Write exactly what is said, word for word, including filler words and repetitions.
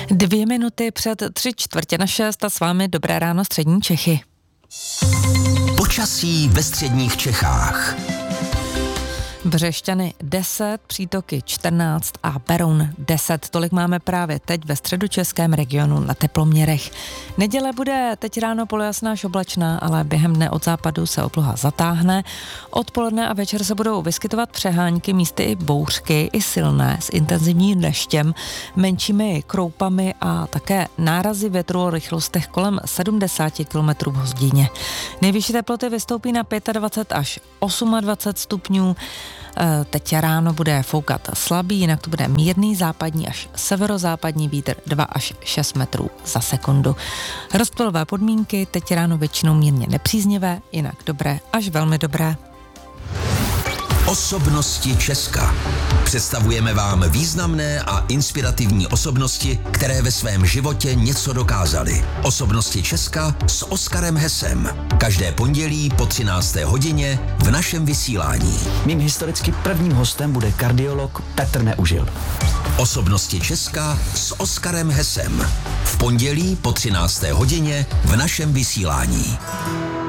Dvě minuty před tři čtvrtě na šest a s vámi dobré ráno střední Čechy. Počasí ve středních Čechách. Břešťany deset, Přítoky čtrnáct a Beroun deset. Tolik máme právě teď ve středočeském regionu na teploměrech. Neděle bude teď ráno polojasná až oblačná, ale během dne od západu se obloha zatáhne. Odpoledne a večer se budou vyskytovat přehánky, místy i bouřky, i silné, s intenzivním deštěm, menšími kroupami a také nárazy větru o rychlostech kolem sedmdesát kilometrů v hodině. Nejvyšší teploty vystoupí na dvacet pět až dvacet osm stupňů. Teď ráno bude foukat slabý, jinak to bude mírný západní až severozápadní vítr dva až šest metrů za sekundu. Rozptylové podmínky teď ráno většinou mírně nepříznivé, jinak dobré až velmi dobré. Osobnosti Česka. Představujeme vám významné a inspirativní osobnosti, které ve svém životě něco dokázaly. Osobnosti Česka s Oskarem Hesem. Každé pondělí po třinácté hodině v našem vysílání. Mým historicky prvním hostem bude kardiolog Petr Neužil. Osobnosti Česka s Oskarem Hesem. V pondělí po třinácté hodině v našem vysílání.